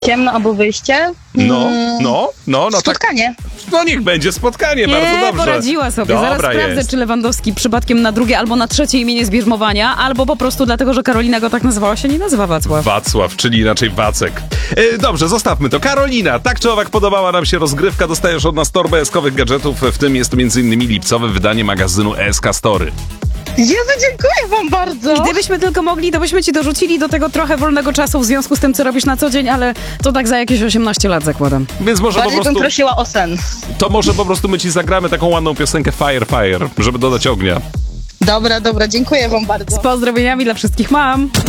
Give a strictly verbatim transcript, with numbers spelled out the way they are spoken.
Ciemno albo wyjście? No, Mm, no, no, no Spotkanie. tak. No niech będzie spotkanie, Nie, bardzo dobrze. poradziła sobie. Dobra Zaraz sprawdzę, jest. czy Lewandowski przypadkiem na drugie albo na trzecie imię nie zbierzmowania, albo po prostu dlatego, że Karolina go tak nazywała, się nie nazywa Wacław. Wacław, czyli inaczej Wacek. E, dobrze, zostawmy to. Karolina, tak czy owak podobała nam się rozgrywka. Dostajesz od nas torbę eskowych gadżetów, w tym jest między innymi lipcowe wydanie magazynu E S K Story. Jezu, dziękuję wam bardzo. Gdybyśmy tylko mogli, to byśmy ci dorzucili do tego trochę wolnego czasu w związku z tym, co robisz na co dzień, ale to tak za jakieś osiemnaście lat zakładam. Więc może Bardziej po bym prostu, prosiła o sen. to może po prostu my ci zagramy taką ładną piosenkę Fire Fire, żeby dodać ognia. Dobra, dobra, dziękuję wam bardzo. Z pozdrowieniami dla wszystkich mam.